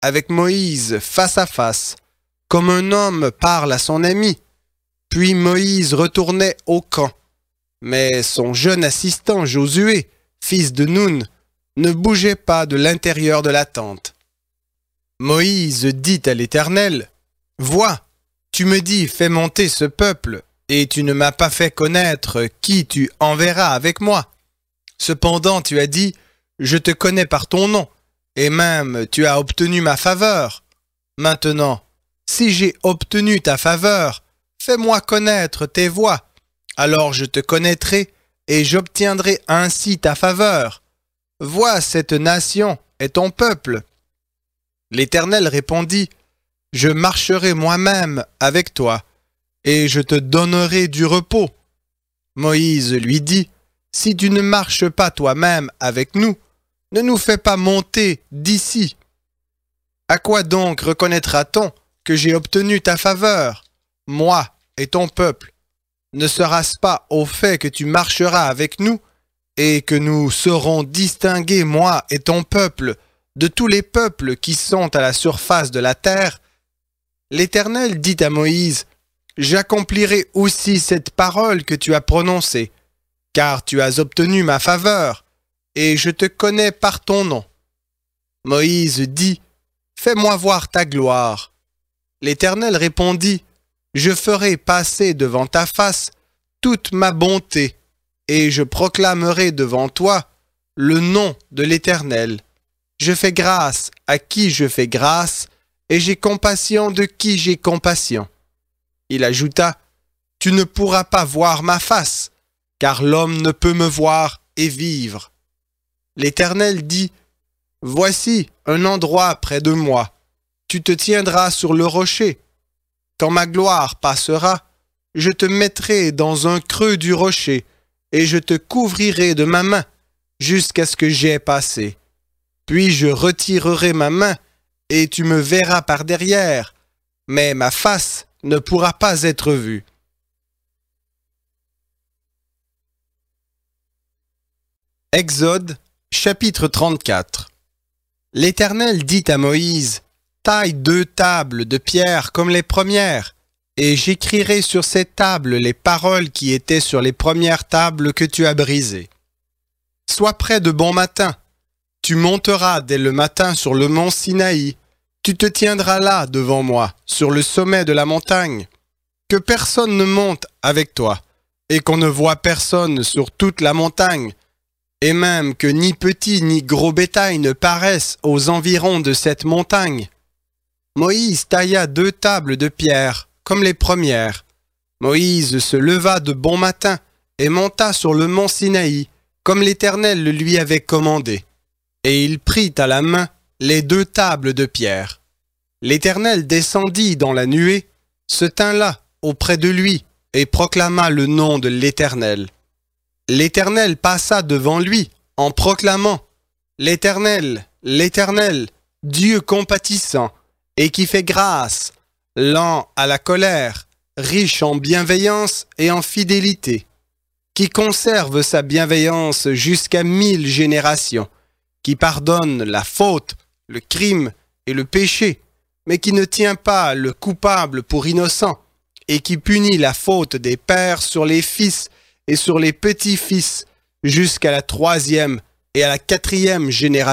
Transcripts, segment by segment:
avec Moïse face à face, comme un homme parle à son ami. Puis Moïse retournait au camp. Mais son jeune assistant Josué, fils de Nun, ne bougeait pas de l'intérieur de la tente. Moïse dit à l'Éternel, « Vois, tu me dis, fais monter ce peuple, et tu ne m'as pas fait connaître qui tu enverras avec moi. Cependant tu as dit, je te connais par ton nom, et même tu as obtenu ma faveur. Maintenant, si j'ai obtenu ta faveur, fais-moi connaître tes voies, alors je te connaîtrai, et j'obtiendrai ainsi ta faveur. Vois, cette nation est ton peuple. » L'Éternel répondit, « Je marcherai moi-même avec toi, et je te donnerai du repos. » Moïse lui dit, « Si tu ne marches pas toi-même avec nous, ne nous fais pas monter d'ici. À quoi donc reconnaîtra-t-on que j'ai obtenu ta faveur, moi et ton peuple? Ne sera-ce pas au fait que tu marcheras avec nous, et que nous serons distingués, moi et ton peuple, de tous les peuples qui sont à la surface de la terre? » L'Éternel dit à Moïse, « J'accomplirai aussi cette parole que tu as prononcée, car tu as obtenu ma faveur, et je te connais par ton nom. » Moïse dit, « Fais-moi voir ta gloire. » L'Éternel répondit, « Je ferai passer devant ta face toute ma bonté, et je proclamerai devant toi le nom de l'Éternel. Je fais grâce à qui je fais grâce, et j'ai compassion de qui j'ai compassion. » Il ajouta, « Tu ne pourras pas voir ma face, car l'homme ne peut me voir et vivre. » L'Éternel dit, « Voici un endroit près de moi. Tu te tiendras sur le rocher. Quand ma gloire passera, je te mettrai dans un creux du rocher, et je te couvrirai de ma main jusqu'à ce que j'aie passé. Puis je retirerai ma main, et tu me verras par derrière, mais ma face ne pourra pas être vue. » Exode, chapitre 34. L'Éternel dit à Moïse, « Taille 2 tables de pierre comme les premières, et j'écrirai sur ces tables les paroles qui étaient sur les premières tables que tu as brisées. Sois prêt de bon matin. Tu monteras dès le matin sur le mont Sinaï. Tu te tiendras là devant moi, sur le sommet de la montagne. Que personne ne monte avec toi, et qu'on ne voie personne sur toute la montagne, et même que ni petit ni gros bétail ne paraissent aux environs de cette montagne. » Moïse tailla 2 tables de pierre, comme les premières. Moïse se leva de bon matin et monta sur le mont Sinaï, comme l'Éternel le lui avait commandé. Et il prit à la main les 2 tables de pierre. L'Éternel descendit dans la nuée, se tint là, auprès de lui, et proclama le nom de l'Éternel. L'Éternel passa devant lui, en proclamant, « L'Éternel, l'Éternel, Dieu compatissant, et qui fait grâce, lent à la colère, riche en bienveillance et en fidélité, qui conserve sa bienveillance jusqu'à 1000 générations, qui pardonne la faute, le crime et le péché, mais qui ne tient pas le coupable pour innocent, et qui punit la faute des pères sur les fils et sur les petits-fils, jusqu'à la 3e et à la 4e génération. »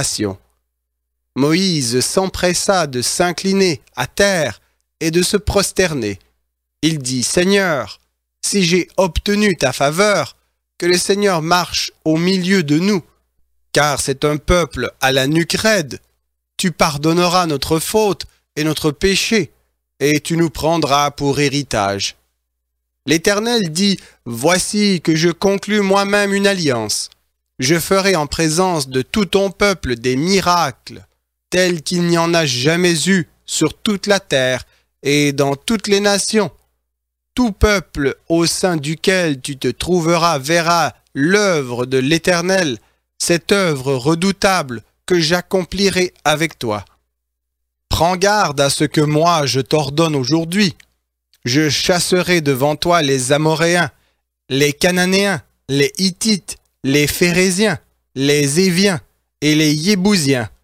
Moïse s'empressa de s'incliner à terre et de se prosterner. Il dit, « Seigneur, si j'ai obtenu ta faveur, que le Seigneur marche au milieu de nous, car c'est un peuple à la nuque raide. Tu pardonneras notre faute et notre péché, et tu nous prendras pour héritage. » L'Éternel dit, « Voici que je conclus moi-même une alliance. Je ferai en présence de tout ton peuple des miracles, tels qu'il n'y en a jamais eu sur toute la terre et dans toutes les nations. Tout peuple au sein duquel tu te trouveras verra l'œuvre de l'Éternel, cette œuvre redoutable que j'accomplirai avec toi. Prends garde à ce que moi je t'ordonne aujourd'hui. Je chasserai devant toi les Amoréens, les Cananéens, les Hittites, les Phéréziens, les Éviens et les Yébousiens.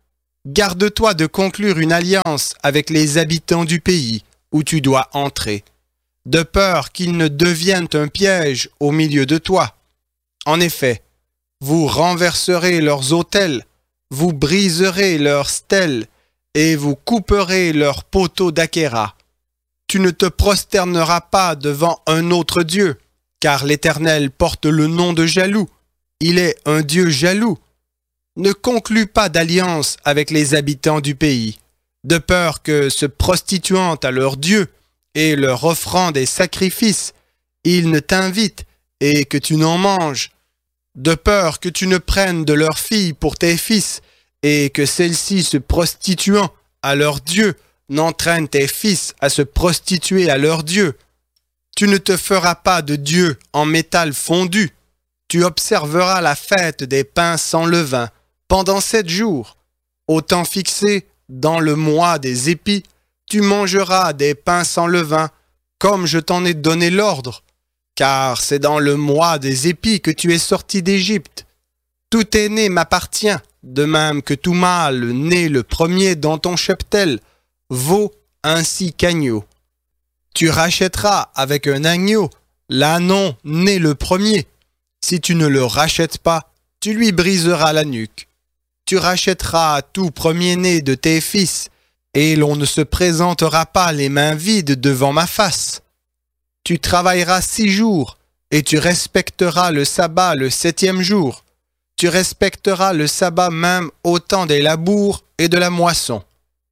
Garde-toi de conclure une alliance avec les habitants du pays où tu dois entrer, de peur qu'ils ne deviennent un piège au milieu de toi. En effet, vous renverserez leurs autels, vous briserez leurs stèles, et vous couperez leurs poteaux d'Achéra. Tu ne te prosterneras pas devant un autre Dieu, car l'Éternel porte le nom de jaloux. Il est un Dieu jaloux. Ne conclus pas d'alliance avec les habitants du pays, de peur que, se prostituant à leur Dieu et leur offrant des sacrifices, ils ne t'invitent et que tu n'en manges, de peur que tu ne prennes de leurs filles pour tes fils, et que celles-ci, se prostituant à leur Dieu, n'entraînent tes fils à se prostituer à leur Dieu. Tu ne te feras pas de Dieu en métal fondu. Tu observeras la fête des pains sans levain pendant 7 jours. Au temps fixé, dans le mois des épis, tu mangeras des pains sans levain, comme je t'en ai donné l'ordre, car c'est dans le mois des épis que tu es sorti d'Égypte. Tout aîné m'appartient, de même que tout mâle né le premier dans ton cheptel vaut ainsi qu'agneau. Tu rachèteras avec un agneau l'ânon né le premier. Si tu ne le rachètes pas, tu lui briseras la nuque. Tu rachèteras tout premier-né de tes fils, et l'on ne se présentera pas les mains vides devant ma face. Tu travailleras 6 jours, et tu respecteras le sabbat le 7e jour. Tu respecteras le sabbat même au temps des labours et de la moisson.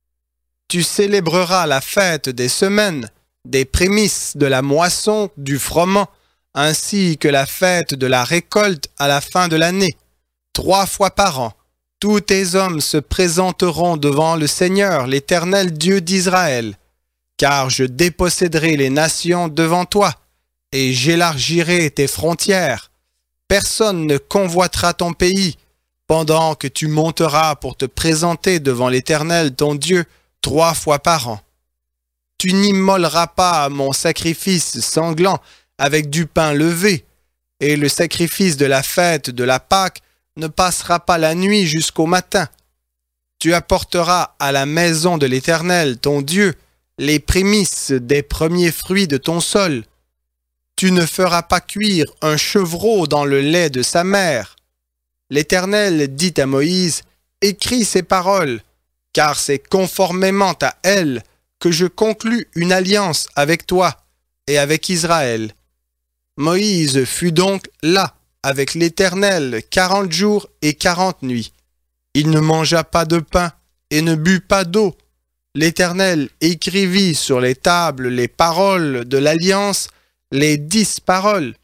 Tu célébreras la fête des semaines, des prémices de la moisson, du froment, ainsi que la fête de la récolte à la fin de l'année. 3 fois par an, tous tes hommes se présenteront devant le Seigneur, l'Éternel Dieu d'Israël, car je déposséderai les nations devant toi, et j'élargirai tes frontières. Personne ne convoitera ton pays, pendant que tu monteras pour te présenter devant l'Éternel ton Dieu 3 fois par an. Tu n'immoleras pas mon sacrifice sanglant avec du pain levé, et le sacrifice de la fête de la Pâque ne passera pas la nuit jusqu'au matin. Tu apporteras à la maison de l'Éternel ton Dieu les prémices des premiers fruits de ton sol. Tu ne feras pas cuire un chevreau dans le lait de sa mère. L'Éternel dit à Moïse, « Écris ces paroles, car c'est conformément à elles que je conclus une alliance avec toi et avec Israël. » Moïse fut donc là avec l'Éternel 40 jours et 40 nuits. Il ne mangea pas de pain et ne but pas d'eau. L'Éternel écrivit sur les tables les paroles de l'alliance, les 10 paroles.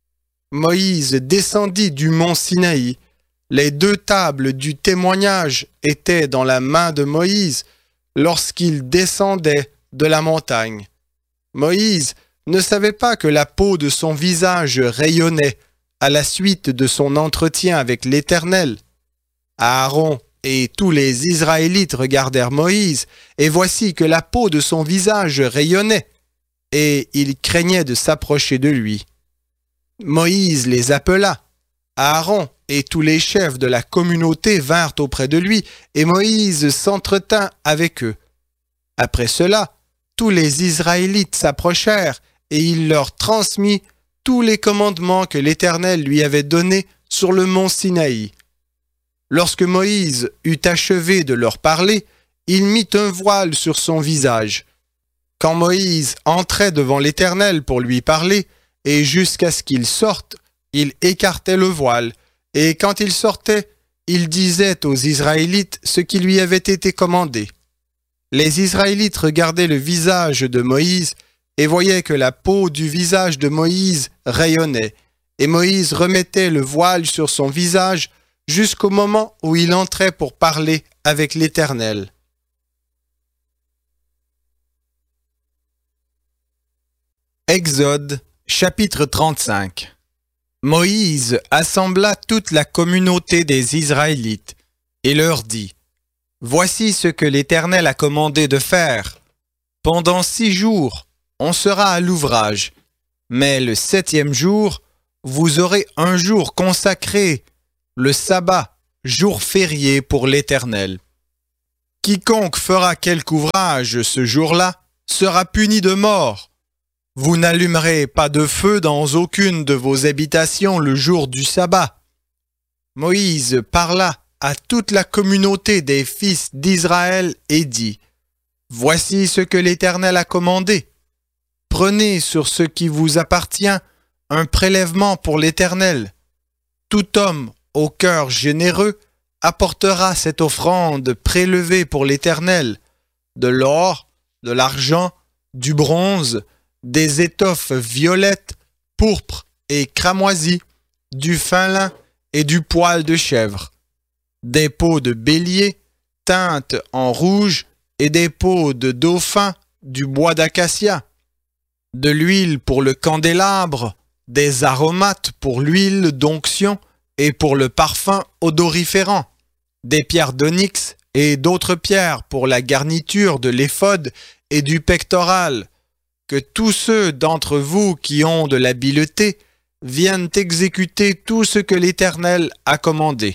Moïse descendit du mont Sinaï. Les 2 tables du témoignage étaient dans la main de Moïse lorsqu'il descendait de la montagne. Moïse ne savait pas que la peau de son visage rayonnait à la suite de son entretien avec l'Éternel. Aaron et tous les Israélites regardèrent Moïse, et voici que la peau de son visage rayonnait, et ils craignaient de s'approcher de lui. Moïse les appela. Aaron et tous les chefs de la communauté vinrent auprès de lui, et Moïse s'entretint avec eux. Après cela, tous les Israélites s'approchèrent, et il leur transmit tous les commandements que l'Éternel lui avait donnés sur le mont Sinaï. Lorsque Moïse eut achevé de leur parler, il mit un voile sur son visage. Quand Moïse entrait devant l'Éternel pour lui parler, et jusqu'à ce qu'il sorte, il écartait le voile, et quand il sortait, il disait aux Israélites ce qui lui avait été commandé. Les Israélites regardaient le visage de Moïse et voyaient que la peau du visage de Moïse rayonnait, et Moïse remettait le voile sur son visage jusqu'au moment où il entrait pour parler avec l'Éternel. Exode, chapitre 35. Moïse assembla toute la communauté des Israélites et leur dit, « Voici ce que l'Éternel a commandé de faire. Pendant 6 jours, on sera à l'ouvrage, mais le 7e jour, vous aurez un jour consacré, le sabbat, jour férié pour l'Éternel. Quiconque fera quelque ouvrage ce jour-là sera puni de mort. Vous n'allumerez pas de feu dans aucune de vos habitations le jour du sabbat. Moïse parla à toute la communauté des fils d'Israël et dit : Voici ce que l'Éternel a commandé. Prenez sur ce qui vous appartient un prélèvement pour l'Éternel. Tout homme au cœur généreux apportera cette offrande prélevée pour l'Éternel, de l'or, de l'argent, du bronze, des étoffes violettes, pourpres et cramoisies, du fin lin et du poil de chèvre, des peaux de bélier teintes en rouge et des peaux de dauphin du bois d'acacia, de l'huile pour le candélabre, des aromates pour l'huile d'onction et pour le parfum odoriférant, des pierres d'onyx et d'autres pierres pour la garniture de l'éphod et du pectoral. Que tous ceux d'entre vous qui ont de l'habileté viennent exécuter tout ce que l'Éternel a commandé.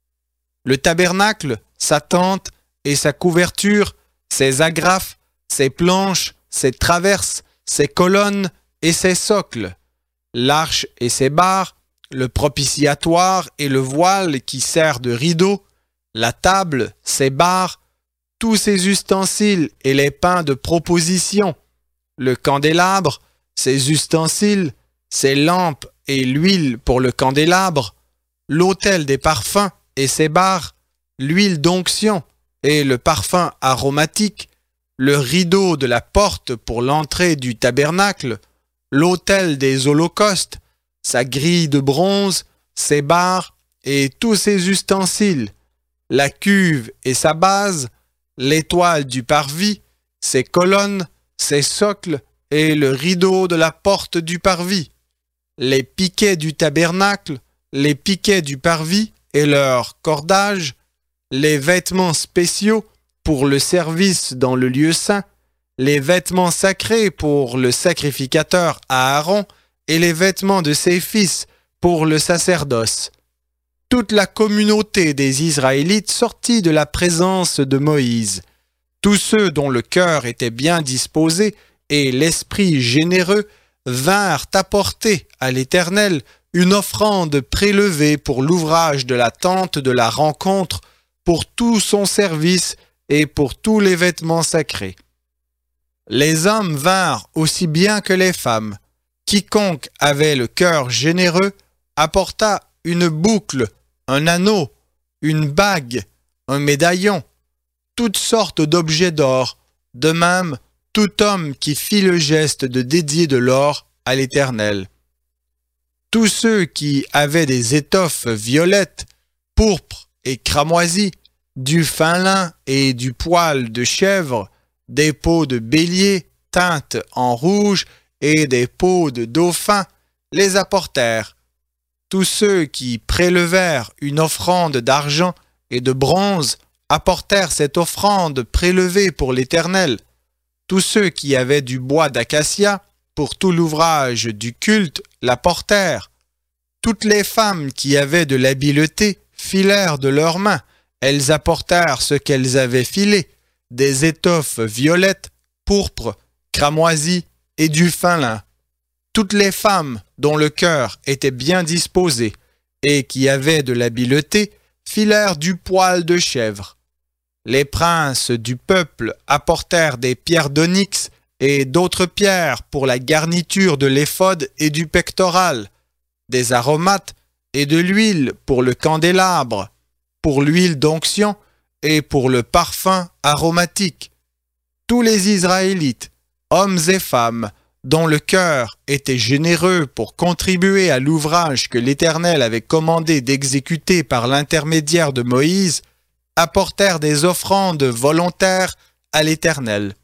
Le tabernacle, sa tente et sa couverture, ses agrafes, ses planches, ses traverses, ses colonnes et ses socles, l'arche et ses barres, le propitiatoire et le voile qui sert de rideau, la table, ses barres, tous ses ustensiles et les pains de proposition, le candélabre, ses ustensiles, ses lampes et l'huile pour le candélabre, l'autel des parfums et ses barres, l'huile d'onction et le parfum aromatique, le rideau de la porte pour l'entrée du tabernacle, l'autel des holocaustes, sa grille de bronze, ses barres et tous ses ustensiles, la cuve et sa base, l'étoile du parvis, ses colonnes, ses socles et le rideau de la porte du parvis, les piquets du tabernacle, les piquets du parvis et leurs cordages, les vêtements spéciaux pour le service dans le lieu saint, les vêtements sacrés pour le sacrificateur Aaron et les vêtements de ses fils pour le sacerdoce. Toute la communauté des Israélites sortit de la présence de Moïse. Tous ceux dont le cœur était bien disposé et l'esprit généreux vinrent apporter à l'Éternel une offrande prélevée pour l'ouvrage de la tente de la rencontre, pour tout son service et pour tous les vêtements sacrés. Les hommes vinrent aussi bien que les femmes. Quiconque avait le cœur généreux apporta une boucle, un anneau, une bague, un médaillon, toutes sortes d'objets d'or, de même tout homme qui fit le geste de dédier de l'or à l'Éternel. Tous ceux qui avaient des étoffes violettes, pourpres et cramoisies, du fin lin et du poil de chèvre, des peaux de bélier teintes en rouge et des peaux de dauphin, les apportèrent. Tous ceux qui prélevèrent une offrande d'argent et de bronze apportèrent cette offrande prélevée pour l'Éternel. Tous ceux qui avaient du bois d'acacia pour tout l'ouvrage du culte l'apportèrent. Toutes les femmes qui avaient de l'habileté filèrent de leurs mains. Elles apportèrent ce qu'elles avaient filé, des étoffes violettes, pourpres, cramoisies et du fin lin. Toutes les femmes dont le cœur était bien disposé et qui avaient de l'habileté filèrent du poil de chèvre. Les princes du peuple apportèrent des pierres d'onyx et d'autres pierres pour la garniture de l'éphod et du pectoral, des aromates et de l'huile pour le candélabre, pour l'huile d'onction et pour le parfum aromatique. Tous les Israélites, hommes et femmes, dont le cœur était généreux pour contribuer à l'ouvrage que l'Éternel avait commandé d'exécuter par l'intermédiaire de Moïse, apportèrent des offrandes volontaires à l'Éternel.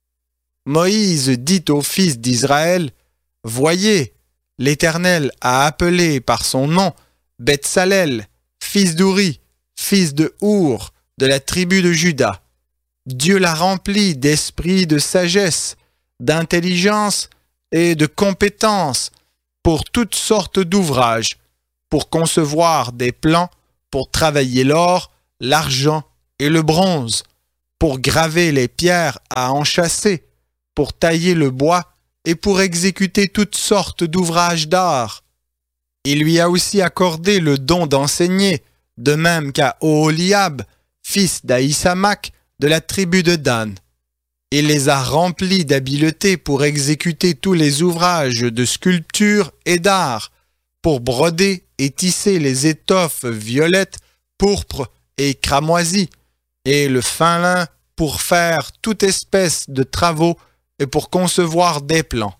Moïse dit aux fils d'Israël : « Voyez, l'Éternel a appelé par son nom Betsalel, fils d'Ouri, fils de Our, de la tribu de Juda. Dieu l'a rempli d'esprit de sagesse, d'intelligence et de compétence pour toutes sortes d'ouvrages, pour concevoir des plans, pour travailler l'or, l'argent et le bronze, pour graver les pierres à enchâsser, pour tailler le bois et pour exécuter toutes sortes d'ouvrages d'art. Il lui a aussi accordé le don d'enseigner, de même qu'à Oholiab, fils d'Ahisamach, de la tribu de Dan. Il les a remplis d'habileté pour exécuter tous les ouvrages de sculpture et d'art, pour broder et tisser les étoffes violettes, pourpres et cramoisies, et le fin lin pour faire toute espèce de travaux et pour concevoir des plans.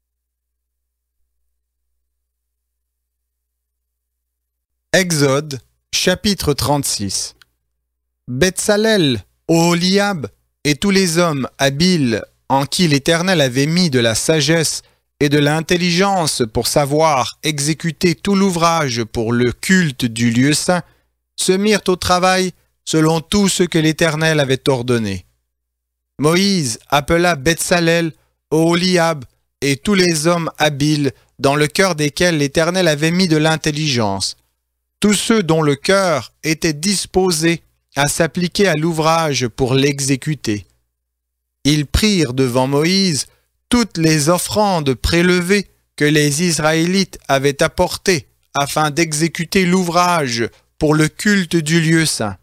Exode, chapitre 36. Betsalel, Oholiab et tous les hommes habiles en qui l'Éternel avait mis de la sagesse et de l'intelligence pour savoir exécuter tout l'ouvrage pour le culte du lieu saint, se mirent au travail selon tout ce que l'Éternel avait ordonné. Moïse appela Betsalel, Oholiab et tous les hommes habiles dans le cœur desquels l'Éternel avait mis de l'intelligence, tous ceux dont le cœur était disposé à s'appliquer à l'ouvrage pour l'exécuter. Ils prirent devant Moïse toutes les offrandes prélevées que les Israélites avaient apportées afin d'exécuter l'ouvrage pour le culte du lieu saint.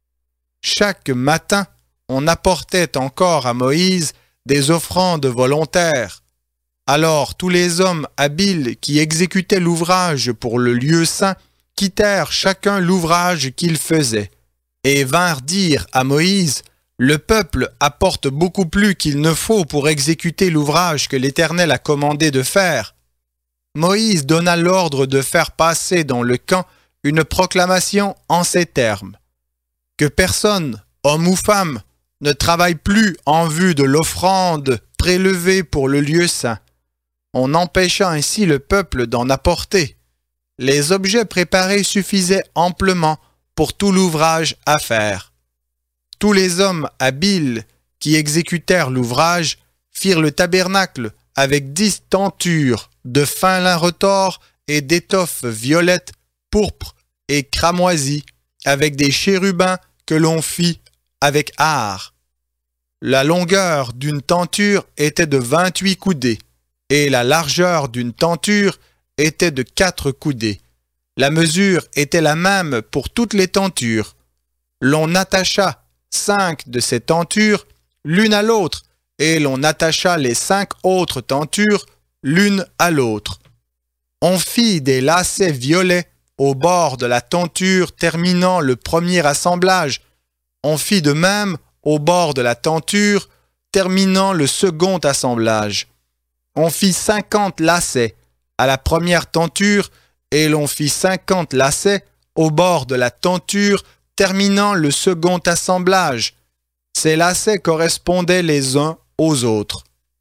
Chaque matin, on apportait encore à Moïse des offrandes volontaires. Alors tous les hommes habiles qui exécutaient l'ouvrage pour le lieu saint quittèrent chacun l'ouvrage qu'ils faisaient, et vinrent dire à Moïse, « Le peuple apporte beaucoup plus qu'il ne faut pour exécuter l'ouvrage que l'Éternel a commandé de faire. » Moïse donna l'ordre de faire passer dans le camp une proclamation en ces termes. « Que personne, homme ou femme, ne travaille plus en vue de l'offrande prélevée pour le lieu saint. » On empêcha ainsi le peuple d'en apporter. Les objets préparés suffisaient amplement pour tout l'ouvrage à faire. Tous les hommes habiles qui exécutèrent l'ouvrage firent le tabernacle avec 10 tentures de fin lin retors et d'étoffes violettes, pourpres et cramoisies, avec des chérubins que l'on fit avec art. La longueur d'une tenture était de 28 coudées, et la largeur d'une tenture était de 4 coudées. La mesure était la même pour toutes les tentures. L'on attacha 5 de ces tentures l'une à l'autre, et l'on attacha les 5 autres tentures l'une à l'autre. On fit des lacets violets au bord de la tenture terminant le premier assemblage. On fit de même au bord de la tenture terminant le second assemblage. On fit 50 lacets à la première tenture et l'on fit 50 lacets au bord de la tenture terminant le second assemblage. Ces lacets correspondaient les uns aux autres.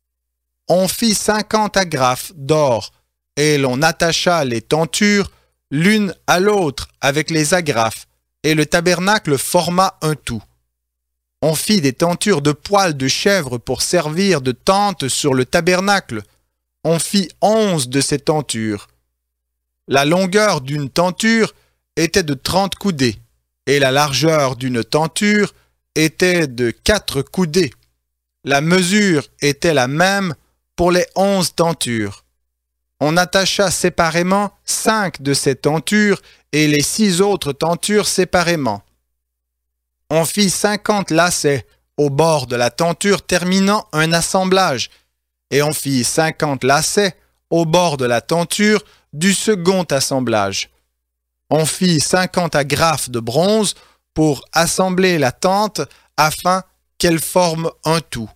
On fit 50 agrafes d'or et l'on attacha les tentures l'une à l'autre avec les agrafes et le tabernacle forma un tout. On fit des tentures de poils de chèvre pour servir de tente sur le tabernacle. On fit 11 de ces tentures. La longueur d'une tenture était de 30 coudées, et la largeur d'une tenture était de 4 coudées. La mesure était la même pour les 11 tentures. On attacha séparément 5 de ces tentures et les 6 autres tentures séparément. On fit 50 lacets au bord de la tenture terminant un assemblage, et on fit 50 lacets au bord de la tenture du second assemblage. On fit 50 agrafes de bronze pour assembler la tente afin qu'elle forme un tout.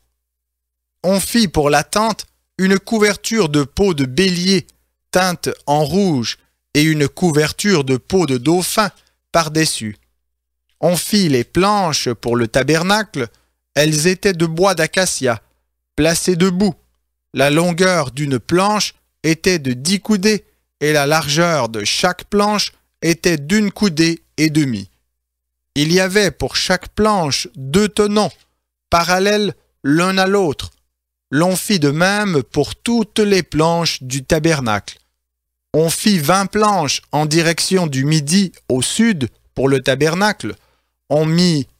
On fit pour la tente une couverture de peau de bélier teinte en rouge et une couverture de peau de dauphin par-dessus. On fit les planches pour le tabernacle, elles étaient de bois d'acacia, placées debout. La longueur d'une planche était de 10 coudées et la largeur de chaque planche était d'1 coudée et demie. Il y avait pour chaque planche 2 tenons, parallèles l'un à l'autre. L'on fit de même pour toutes les planches du tabernacle. On fit 20 planches en direction du midi au sud pour le tabernacle. On mit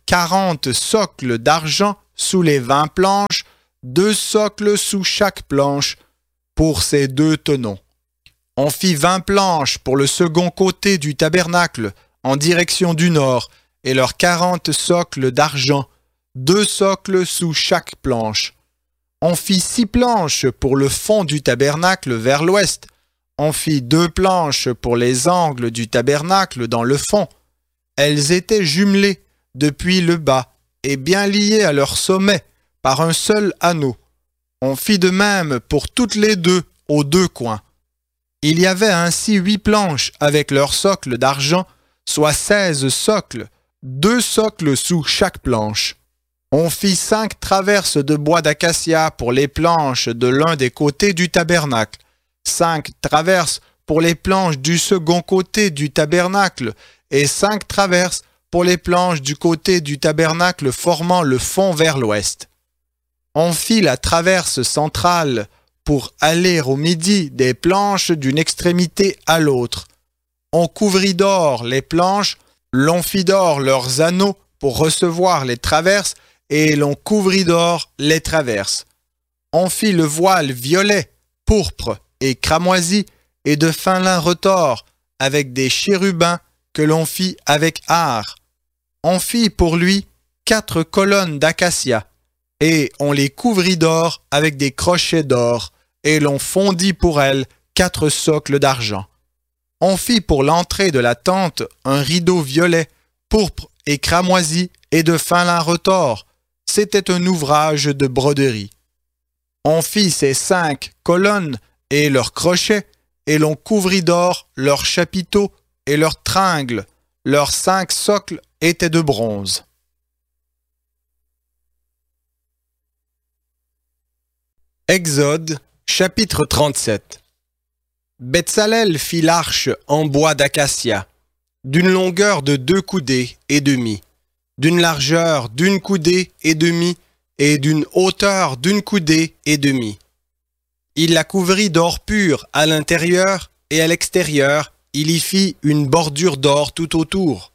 40 socles d'argent sous les 20 planches, 2 socles sous chaque planche, pour ces 2 tenons. On fit 20 planches pour le second côté du tabernacle, en direction du nord, et leurs 40 socles d'argent, 2 socles sous chaque planche. On fit 6 planches pour le fond du tabernacle vers l'ouest. On fit 2 planches pour les angles du tabernacle dans le fond. Elles étaient jumelées depuis le bas et bien liées à leur sommet par un seul anneau. On fit de même pour toutes les 2 aux 2 coins. Il y avait ainsi 8 planches avec leurs socles d'argent, soit 16 socles, 2 socles sous chaque planche. On fit 5 traverses de bois d'acacia pour les planches de l'un des côtés du tabernacle, 5 traverses pour les planches du second côté du tabernacle et 5 traverses pour les planches du côté du tabernacle formant le fond vers l'ouest. On fit la traverse centrale pour aller au midi des planches d'une extrémité à l'autre. On couvrit d'or les planches, l'on fit d'or leurs anneaux pour recevoir les traverses et l'on couvrit d'or les traverses. On fit le voile violet, pourpre et cramoisi et de fin lin retors avec des chérubins que l'on fit avec art. On fit pour lui 4 colonnes d'acacia et on les couvrit d'or avec des crochets d'or et l'on fondit pour elles 4 socles d'argent. On fit pour l'entrée de la tente un rideau violet, pourpre et cramoisi et de fin lin retors. C'était un ouvrage de broderie. On fit ces 5 colonnes et leurs crochets, et l'on couvrit d'or leurs chapiteaux et leurs tringles. Leurs 5 socles étaient de bronze. Exode, chapitre 37. Betsalel fit l'arche en bois d'acacia, d'une longueur de 2 coudées et demie, d'une largeur d'1 coudée et demie, et d'une hauteur d'1 coudée et demie. Il la couvrit d'or pur à l'intérieur et à l'extérieur, il y fit une bordure d'or tout autour.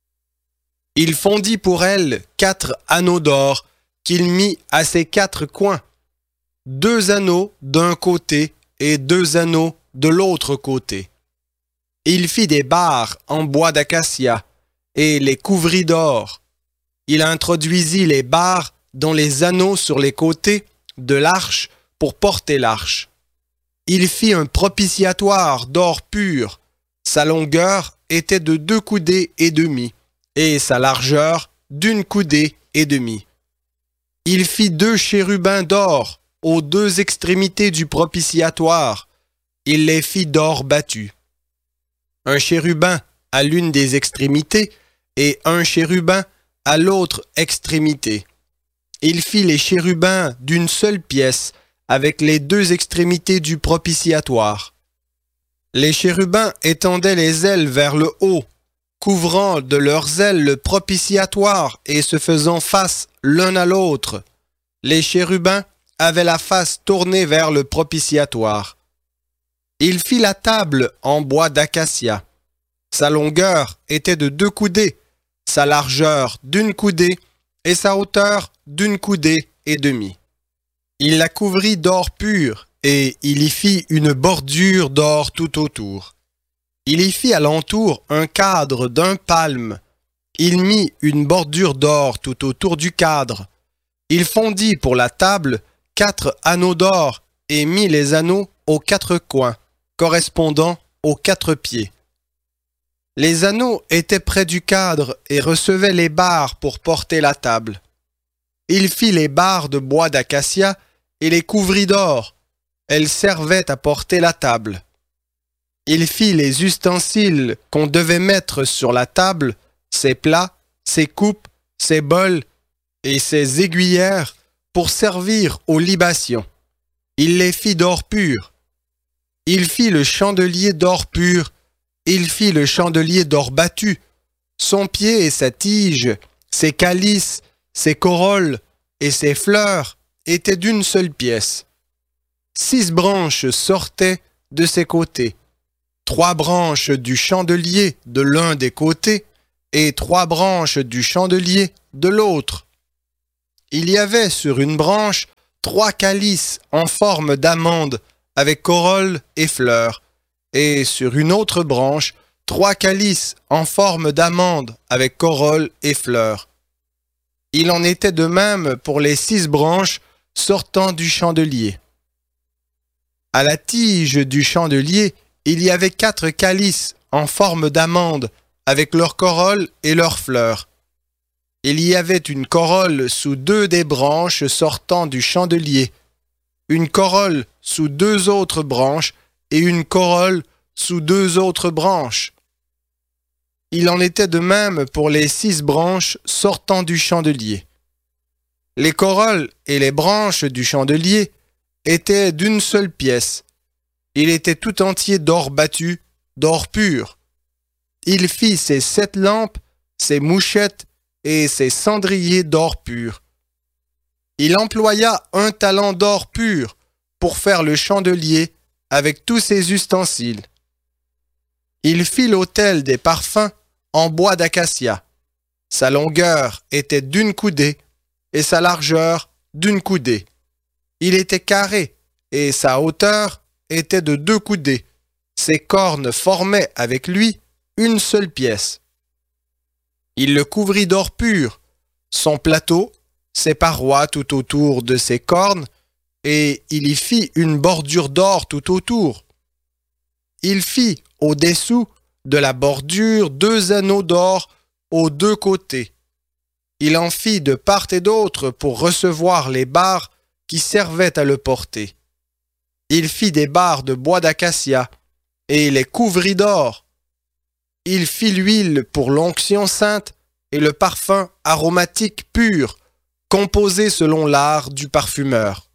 Il fondit pour elle 4 anneaux d'or qu'il mit à ses 4 coins, 2 anneaux d'un côté et 2 anneaux de l'autre côté. Il fit des barres en bois d'acacia et les couvrit d'or. Il introduisit les barres dans les anneaux sur les côtés de l'arche pour porter l'arche. Il fit un propitiatoire d'or pur. Sa longueur était de 2 coudées et demie et sa largeur d'1 coudée et demie. Il fit 2 chérubins d'or aux 2 extrémités du propitiatoire. Il les fit d'or battu. Un chérubin à l'une des extrémités et un chérubin à l'autre extrémité. Il fit les chérubins d'une seule pièce avec les 2 extrémités du propitiatoire. Les chérubins étendaient les ailes vers le haut, couvrant de leurs ailes le propitiatoire et se faisant face l'un à l'autre. Les chérubins avaient la face tournée vers le propitiatoire. Il fit la table en bois d'acacia. Sa longueur était de 2 coudées, sa largeur d'1 coudée et sa hauteur d'1 coudée et demie. Il la couvrit d'or pur et il y fit une bordure d'or tout autour. Il y fit alentour un cadre d'1 palme. Il mit une bordure d'or tout autour du cadre. Il fondit pour la table 4 anneaux d'or et mit les anneaux aux 4 coins, correspondant aux 4 pieds. Les anneaux étaient près du cadre et recevaient les barres pour porter la table. Il fit les barres de bois d'acacia et les couvrit d'or. Elles servaient à porter la table. Il fit les ustensiles qu'on devait mettre sur la table, ses plats, ses coupes, ses bols et ses aiguillères pour servir aux libations. Il les fit d'or pur. Il fit le chandelier d'or pur. Il fit le chandelier d'or battu. Son pied et sa tige, ses calices, ses corolles et ses fleurs étaient d'une seule pièce. 6 branches sortaient de ses côtés, 3 branches du chandelier de l'un des côtés et 3 branches du chandelier de l'autre. Il y avait sur une branche 3 calices en forme d'amande avec corolle et fleurs, et sur une autre branche 3 calices en forme d'amande avec corolle et fleurs. Il en était de même pour les 6 branches sortant du chandelier. À la tige du chandelier, il y avait 4 calices en forme d'amande avec leurs corolles et leurs fleurs. Il y avait une corolle sous 2 des branches sortant du chandelier, une corolle sous 2 autres branches et une corolle sous 2 autres branches. Il en était de même pour les 6 branches sortant du chandelier. Les corolles et les branches du chandelier étaient d'une seule pièce. Il était tout entier d'or battu, d'or pur. Il fit ses 7 lampes, ses mouchettes et ses cendriers d'or pur. Il employa 1 talent d'or pur pour faire le chandelier avec tous ses ustensiles. Il fit l'autel des parfums en bois d'acacia. Sa longueur était d'1 coudée et sa largeur d'1 coudée. Il était carré et sa hauteur était de 2 coudées. Ses cornes formaient avec lui une seule pièce. Il le couvrit d'or pur, son plateau, ses parois tout autour de ses cornes, et il y fit une bordure d'or tout autour. Il fit au-dessous de la bordure 2 anneaux d'or aux 2 côtés. Il en fit de part et d'autre pour recevoir les barres qui servaient à le porter. Il fit des barres de bois d'acacia et les couvrit d'or. Il fit l'huile pour l'onction sainte et le parfum aromatique pur, composé selon l'art du parfumeur.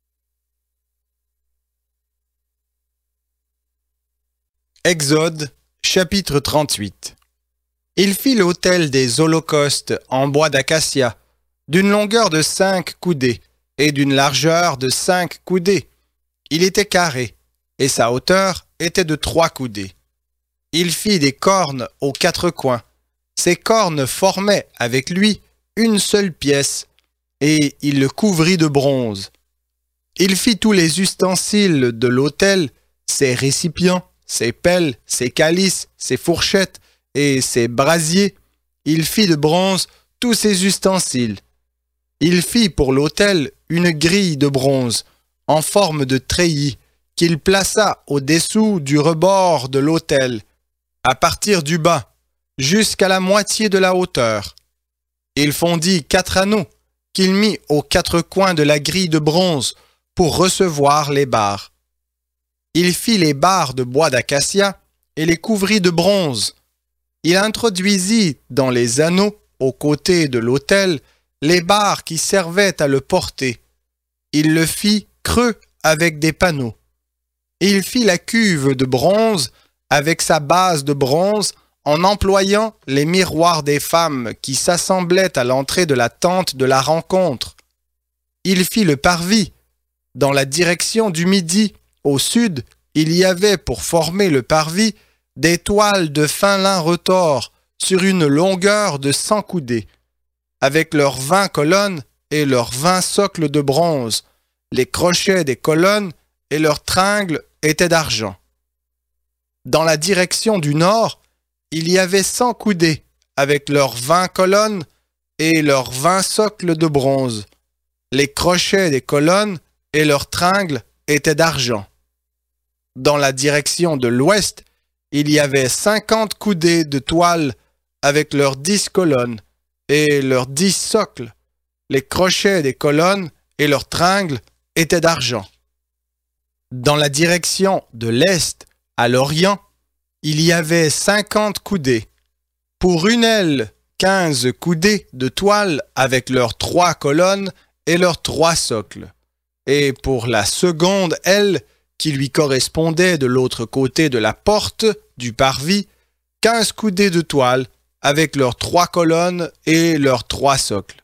Exode, chapitre 38. Il fit l'autel des holocaustes en bois d'acacia, d'une longueur de 5 coudées et d'une largeur de 5 coudées. Il était carré, et sa hauteur était de 3 coudées. Il fit des cornes aux 4 coins. Ces cornes formaient avec lui une seule pièce, et il le couvrit de bronze. Il fit tous les ustensiles de l'autel, ses récipients, ses pelles, ses calices, ses fourchettes et ses brasiers. Il fit de bronze tous ses ustensiles. Il fit pour l'autel une grille de bronze, en forme de treillis, qu'il plaça au-dessous du rebord de l'autel, à partir du bas, jusqu'à la moitié de la hauteur. Il fondit 4 anneaux, qu'il mit aux 4 coins de la grille de bronze, pour recevoir les barres. Il fit les barres de bois d'acacia, et les couvrit de bronze. Il introduisit dans les anneaux, aux côtés de l'autel, les barres qui servaient à le porter. Il le fit creux avec des panneaux. Il fit la cuve de bronze avec sa base de bronze en employant les miroirs des femmes qui s'assemblaient à l'entrée de la tente de la rencontre. Il fit le parvis. Dans la direction du midi, au sud, il y avait pour former le parvis des toiles de fin lin retors sur une longueur de 100 coudées, avec leurs 20 colonnes et leurs 20 socles de bronze. Les crochets des colonnes et leurs tringles étaient d'argent. Dans la direction du nord, il y avait 100 coudées, avec leurs 20 colonnes et leurs 20 socles de bronze. Les crochets des colonnes et leurs tringles étaient d'argent. Dans la direction de l'ouest, il y avait 50 coudées de toile avec leurs 10 colonnes et leurs 10 socles. Les crochets des colonnes et leurs tringles étaient d'argent. Dans la direction de l'est, à l'orient, il y avait 50 coudées. Pour une aile, 15 coudées de toile avec leurs 3 colonnes et leurs 3 socles. Et pour la seconde aile, qui lui correspondait de l'autre côté de la porte du parvis, 15 coudées de toile avec leurs 3 colonnes et leurs 3 socles.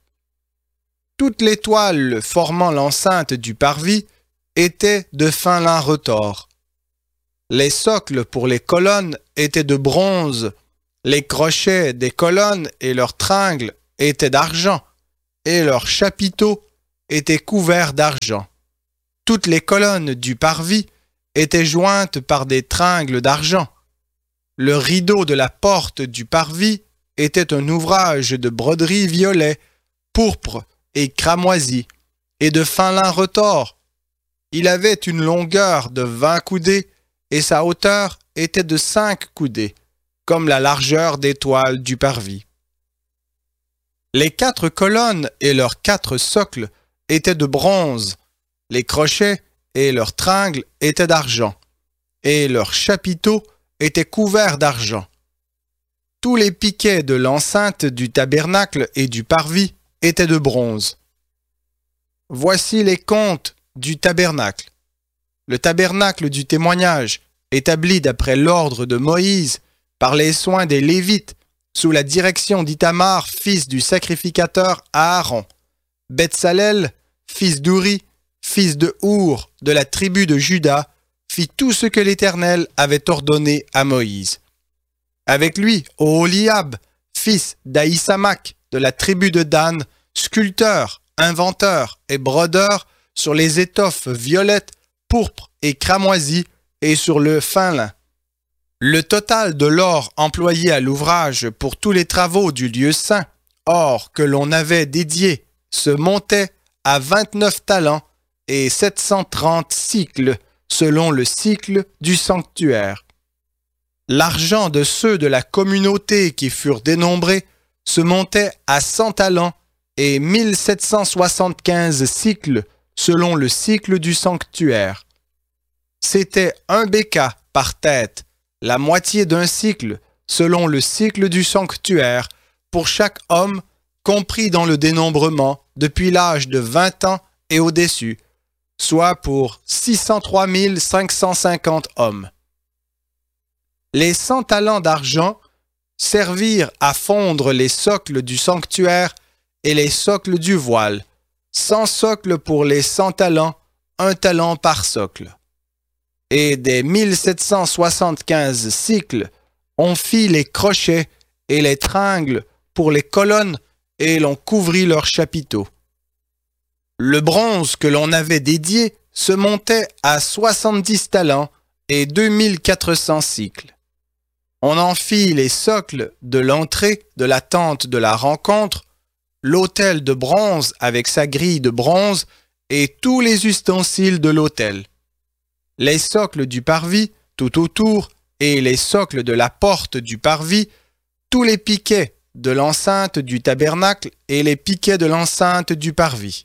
Toutes les toiles formant l'enceinte du parvis étaient de fin lin retors. Les socles pour les colonnes étaient de bronze, Les crochets des colonnes et leurs tringles étaient d'argent, et leurs chapiteaux étaient couverts d'argent. Toutes les colonnes du parvis étaient jointes par des tringles d'argent. Le rideau de la porte du parvis était un ouvrage de broderie violet, pourpre et cramoisi, et de fin lin retors. Il avait une longueur de 20 coudées, et sa hauteur était de 5 coudées, comme la largeur des toiles du parvis. Les 4 colonnes et leurs 4 socles étaient de bronze, les crochets et leurs tringles étaient d'argent, et leurs chapiteaux étaient couverts d'argent. Tous les piquets de l'enceinte du tabernacle et du parvis étaient de bronze. Voici les comptes du tabernacle. Le tabernacle du témoignage, établi d'après l'ordre de Moïse, par les soins des Lévites, sous la direction d'Ithamar, fils du sacrificateur Aaron. Betsalel, fils d'Uri, fils de Our, de la tribu de Juda, fit tout ce que l'Éternel avait ordonné à Moïse. Avec lui, Oholiab, fils d'Aïsamach, de la tribu de Dan, sculpteur, inventeur et brodeur sur les étoffes violettes, pourpres et cramoisies et sur le fin lin. Le total de l'or employé à l'ouvrage pour tous les travaux du lieu saint, or que l'on avait dédié, se montait à 29 talents et 730 cycles, selon le cycle du sanctuaire. L'argent de ceux de la communauté qui furent dénombrés se montait à 100 talents et 1775 cycles, selon le cycle du sanctuaire. C'était un béka par tête, la moitié d'un cycle, selon le cycle du sanctuaire, pour chaque homme, compris dans le dénombrement, depuis l'âge de 20 ans et au-dessus, soit pour 603 550 hommes. Les 100 talents d'argent servirent à fondre les socles du sanctuaire et les socles du voile, 100 socles pour les 100 talents, 1 talent par socle. Et des 1775 cycles, on fit les crochets et les tringles pour les colonnes et l'on couvrit leurs chapiteaux. Le bronze que l'on avait dédié se montait à 70 talents et 2400 cycles. On en fit les socles de l'entrée de la tente de la rencontre, l'autel de bronze avec sa grille de bronze et tous les ustensiles de l'autel. Les socles du parvis tout autour et les socles de la porte du parvis, tous les piquets de l'enceinte du tabernacle et les piquets de l'enceinte du parvis.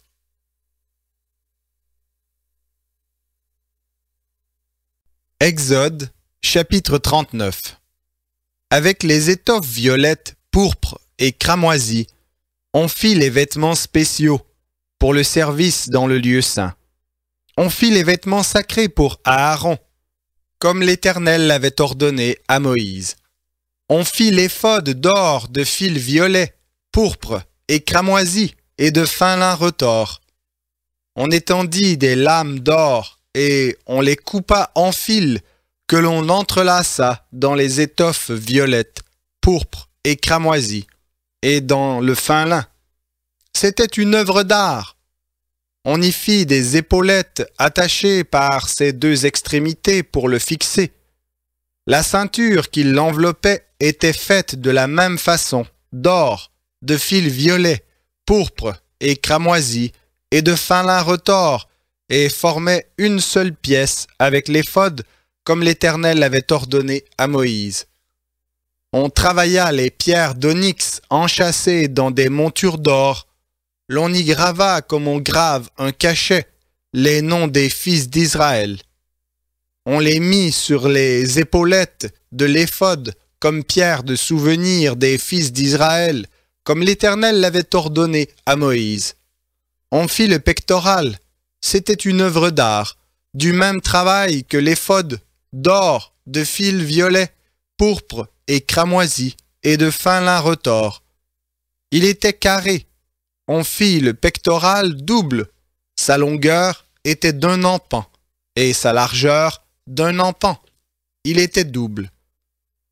Exode, chapitre 39. Avec les étoffes violettes, pourpres et cramoisies, on fit les vêtements spéciaux pour le service dans le lieu saint. On fit les vêtements sacrés pour Aaron, comme l'Éternel l'avait ordonné à Moïse. On fit l'éphod d'or de fil violet, pourpre et cramoisi et de fin lin retors. On étendit des lames d'or et on les coupa en fils que l'on entrelaça dans les étoffes violettes, pourpres et cramoisies et dans le fin lin. C'était une œuvre d'art. On y fit des épaulettes attachées par ses 2 extrémités pour le fixer. La ceinture qui l'enveloppait était faite de la même façon, d'or, de fil violet, pourpre et cramoisi, et de fin lin retors, et formait une seule pièce avec l'éphod, comme l'Éternel l'avait ordonné à Moïse. On travailla les pierres d'onyx enchâssées dans des montures d'or. L'on y grava comme on grave un cachet les noms des fils d'Israël. On les mit sur les épaulettes de l'éphod comme pierre de souvenir des fils d'Israël, comme l'Éternel l'avait ordonné à Moïse. On fit le pectoral, c'était une œuvre d'art, du même travail que l'éphod, d'or, de fil violet, pourpre et cramoisi, et de fin lin retors. Il était carré. On fit le pectoral double. Sa longueur était d'1 empan, et sa largeur d'1 empan. Il était double.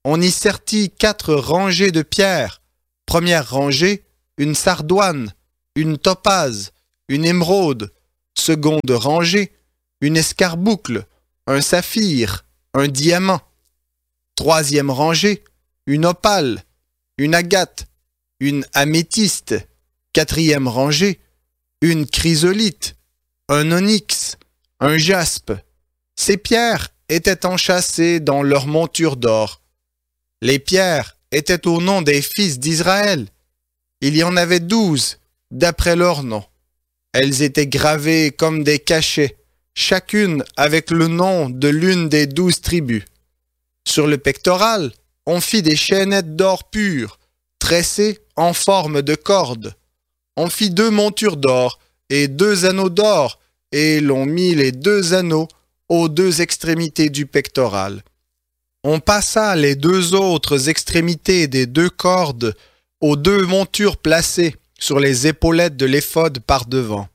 On y sertit 4 rangées de pierres. Première rangée, une sardoine, une topaze, une émeraude. Seconde rangée, une escarboucle, un saphir, un diamant. Troisième rangée, une opale, une agate, une améthyste. Quatrième rangée, une chrysolite, un onyx, un jaspe. Ces pierres étaient enchâssées dans leur monture d'or. Les pierres étaient au nom des fils d'Israël. Il y en avait 12, d'après leur nom. Elles étaient gravées comme des cachets, chacune avec le nom de l'une des 12 tribus. Sur le pectoral, on fit des chaînettes d'or pur, tressées en forme de cordes. On fit 2 montures d'or et 2 anneaux d'or, et l'on mit les 2 anneaux aux 2 extrémités du pectoral. On passa les 2 autres extrémités des 2 cordes aux 2 montures placées sur les épaulettes de l'éphod par devant.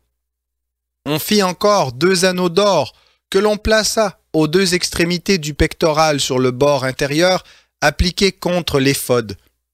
On fit encore 2 anneaux d'or que l'on plaça aux 2 extrémités du pectoral sur le bord intérieur appliqué contre l'éphod.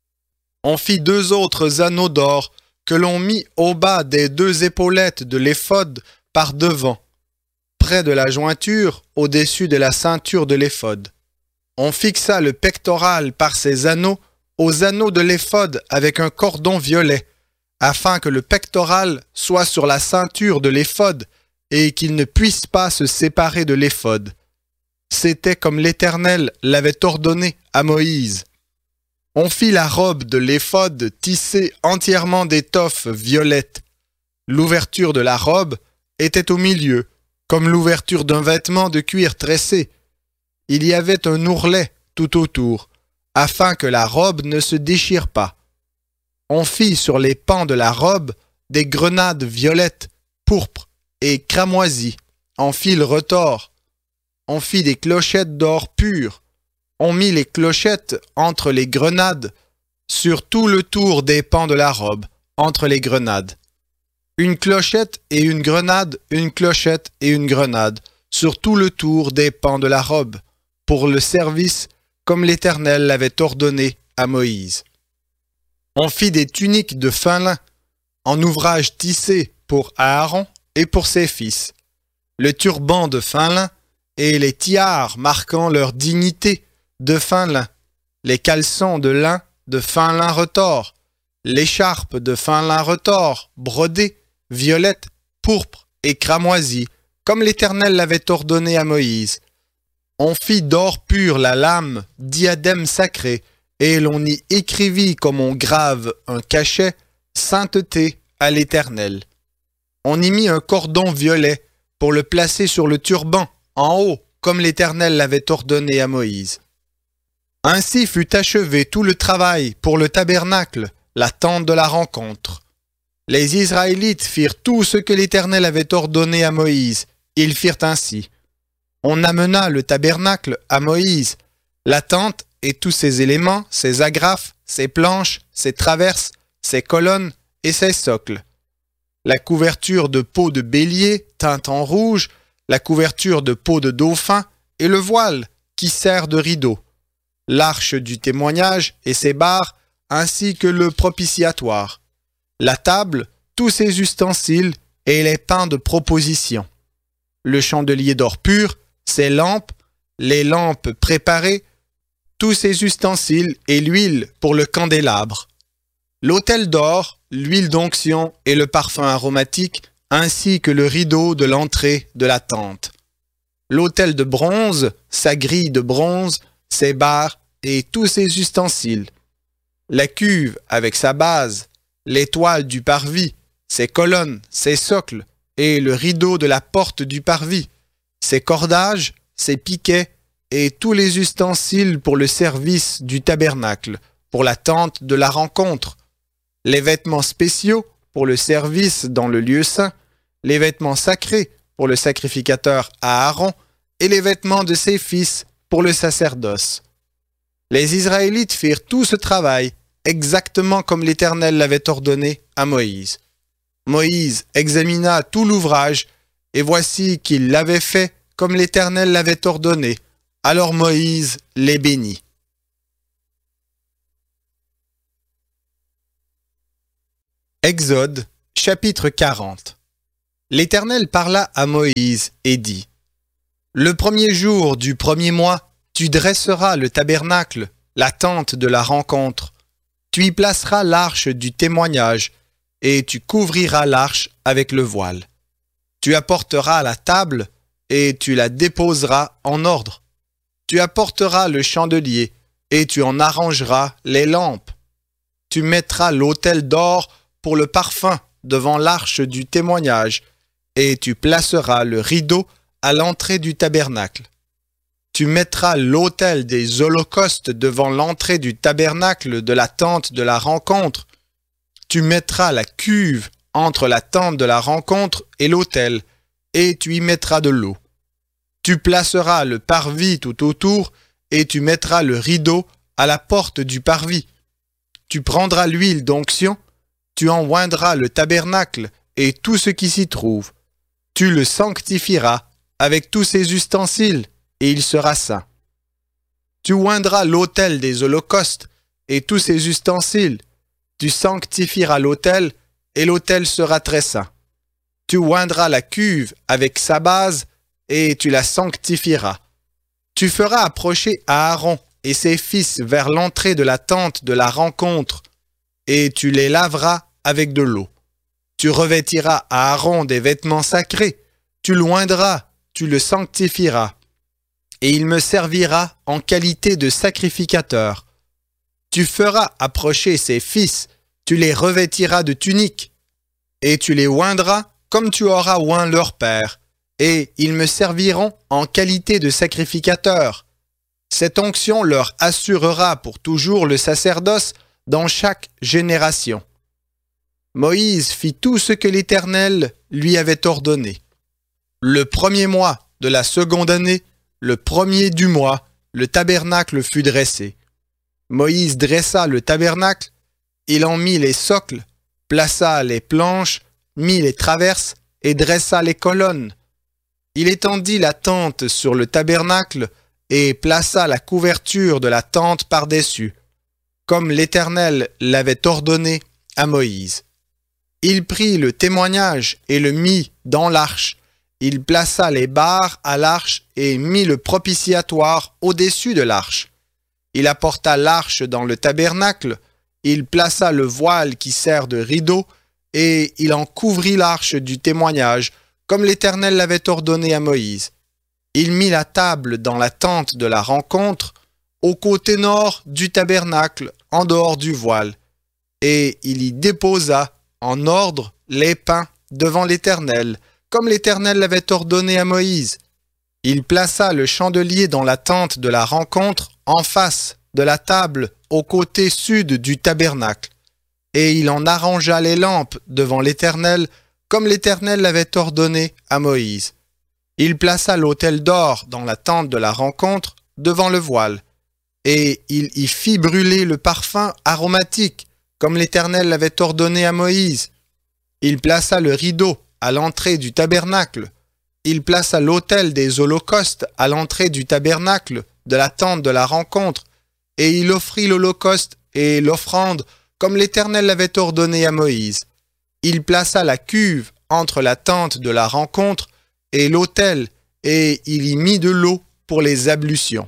On fit 2 autres anneaux d'or que l'on mit au bas des 2 épaulettes de l'éphod par devant, près de la jointure au-dessus de la ceinture de l'éphod. On fixa le pectoral par ses anneaux aux anneaux de l'éphod avec un cordon violet, afin que le pectoral soit sur la ceinture de l'éphod et qu'il ne puisse pas se séparer de l'éphod. C'était comme l'Éternel l'avait ordonné à Moïse. On fit la robe de l'éphod tissée entièrement d'étoffe violette. L'ouverture de la robe était au milieu, comme l'ouverture d'un vêtement de cuir tressé. Il y avait un ourlet tout autour, afin que la robe ne se déchire pas. On fit sur les pans de la robe des grenades violettes, pourpres et cramoisies, en fil retors. On fit des clochettes d'or pur. On mit les clochettes entre les grenades, sur tout le tour des pans de la robe, entre les grenades. Une clochette et une grenade, une clochette et une grenade, sur tout le tour des pans de la robe, pour le service comme l'Éternel l'avait ordonné à Moïse. On fit des tuniques de fin lin, en ouvrage tissé pour Aaron et pour ses fils, le turban de fin lin et les tiares marquant leur dignité de fin lin, les caleçons de lin fin lin retors, l'écharpe de fin lin retors, brodée, violette, pourpre et cramoisie, comme l'Éternel l'avait ordonné à Moïse. On fit d'or pur la lame, diadème sacré, et l'on y écrivit comme on grave un cachet, sainteté à l'Éternel. On y mit un cordon violet pour le placer sur le turban, en haut, comme l'Éternel l'avait ordonné à Moïse. Ainsi fut achevé tout le travail pour le tabernacle, la tente de la rencontre. Les Israélites firent tout ce que l'Éternel avait ordonné à Moïse. Ils firent ainsi. On amena le tabernacle à Moïse, la tente et tous ses éléments, ses agrafes, ses planches, ses traverses, ses colonnes et ses socles. La couverture de peau de bélier teinte en rouge, la couverture de peau de dauphin et le voile qui sert de rideau, l'arche du témoignage et ses barres, ainsi que le propitiatoire, la table, tous ses ustensiles et les pains de proposition, le chandelier d'or pur, ses lampes, les lampes préparées, tous ses ustensiles et l'huile pour le candélabre, l'autel d'or, l'huile d'onction et le parfum aromatique, ainsi que le rideau de l'entrée de la tente, l'autel de bronze, sa grille de bronze, ses barres et tous ses ustensiles, la cuve avec sa base, l'étoile du parvis, ses colonnes, ses socles et le rideau de la porte du parvis, ses cordages, ses piquets et tous les ustensiles pour le service du tabernacle, pour la tente de la rencontre, les vêtements spéciaux pour le service dans le lieu saint, les vêtements sacrés pour le sacrificateur Aaron et les vêtements de ses fils pour le sacerdoce. Les Israélites firent tout ce travail exactement comme l'Éternel l'avait ordonné à Moïse. Moïse examina tout l'ouvrage, et voici qu'il l'avait fait comme l'Éternel l'avait ordonné. Alors Moïse les bénit. Exode, chapitre 40. L'Éternel parla à Moïse et dit : Le premier jour du premier mois, tu dresseras le tabernacle, la tente de la rencontre. Tu y placeras l'arche du témoignage, et tu couvriras l'arche avec le voile. Tu apporteras la table, et tu la déposeras en ordre. Tu apporteras le chandelier, et tu en arrangeras les lampes. Tu mettras l'autel d'or pour le parfum devant l'arche du témoignage, et tu placeras le rideau à l'entrée du tabernacle. Tu mettras l'autel des holocaustes devant l'entrée du tabernacle de la tente de la rencontre. Tu mettras la cuve entre la tente de la rencontre et l'autel, et tu y mettras de l'eau. Tu placeras le parvis tout autour, et tu mettras le rideau à la porte du parvis. Tu prendras l'huile d'onction, tu en oindras le tabernacle et tout ce qui s'y trouve. Tu le sanctifieras avec tous ses ustensiles, et il sera saint. Tu oindras l'autel des holocaustes et tous ses ustensiles. Tu sanctifieras l'autel, et l'autel sera très saint. Tu oindras la cuve avec sa base, et tu la sanctifieras. Tu feras approcher Aaron et ses fils vers l'entrée de la tente de la rencontre, et tu les laveras avec de l'eau. Tu revêtiras Aaron des vêtements sacrés, tu l'oindras, tu le sanctifieras, et il me servira en qualité de sacrificateur. Tu feras approcher ses fils, tu les revêtiras de tuniques, et tu les oindras comme tu auras oint leur père, et ils me serviront en qualité de sacrificateurs. Cette onction leur assurera pour toujours le sacerdoce dans chaque génération. Moïse fit tout ce que l'Éternel lui avait ordonné. Le premier mois de la seconde année, le premier du mois, le tabernacle fut dressé. Moïse dressa le tabernacle, il en mit les socles, plaça les planches, mit les traverses et dressa les colonnes. Il étendit la tente sur le tabernacle et plaça la couverture de la tente par-dessus, comme l'Éternel l'avait ordonné à Moïse. Il prit le témoignage et le mit dans l'arche. Il plaça les barres à l'arche et mit le propitiatoire au-dessus de l'arche. Il apporta l'arche dans le tabernacle, il plaça le voile qui sert de rideau, et il en couvrit l'arche du témoignage, comme l'Éternel l'avait ordonné à Moïse. Il mit la table dans la tente de la rencontre, au côté nord du tabernacle, en dehors du voile, et il y déposa en ordre les pains devant l'Éternel, comme l'Éternel l'avait ordonné à Moïse. Il plaça le chandelier dans la tente de la rencontre, en face de la table, au côté sud du tabernacle, et il en arrangea les lampes devant l'Éternel, comme l'Éternel l'avait ordonné à Moïse. Il plaça l'autel d'or dans la tente de la rencontre, devant le voile, et il y fit brûler le parfum aromatique, comme l'Éternel l'avait ordonné à Moïse. Il plaça le rideau à l'entrée du tabernacle. Il plaça l'autel des holocaustes à l'entrée du tabernacle de la tente de la rencontre, et il offrit l'holocauste et l'offrande, comme l'Éternel l'avait ordonné à Moïse. Il plaça la cuve entre la tente de la rencontre et l'autel, et il y mit de l'eau pour les ablutions.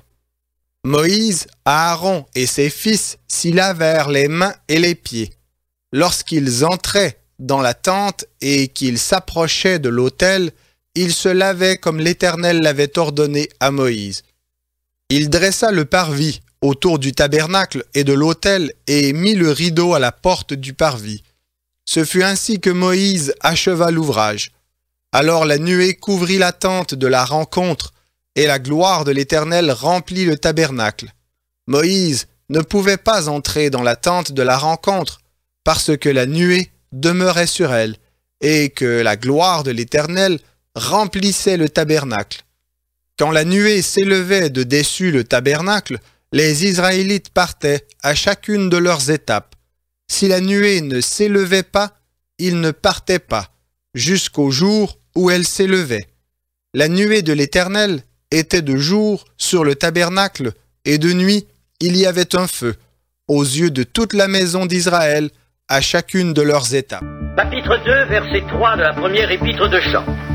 Moïse, Aaron et ses fils s'y lavèrent les mains et les pieds. Lorsqu'ils entraient dans la tente et qu'ils s'approchaient de l'autel, ils se lavaient comme l'Éternel l'avait ordonné à Moïse. Il dressa le parvis autour du tabernacle et de l'autel et mit le rideau à la porte du parvis. Ce fut ainsi que Moïse acheva l'ouvrage. Alors la nuée couvrit la tente de la rencontre, et la gloire de l'Éternel remplit le tabernacle. Moïse ne pouvait pas entrer dans la tente de la rencontre, parce que la nuée demeurait sur elle, et que la gloire de l'Éternel remplissait le tabernacle. Quand la nuée s'élevait de dessus le tabernacle, les Israélites partaient à chacune de leurs étapes. Si la nuée ne s'élevait pas, ils ne partaient pas, jusqu'au jour où elle s'élevait. La nuée de l'Éternel était de jour sur le tabernacle, et de nuit il y avait un feu, aux yeux de toute la maison d'Israël, à chacune de leurs étapes. Chapitre 2, verset 3 de la première épître de Jean.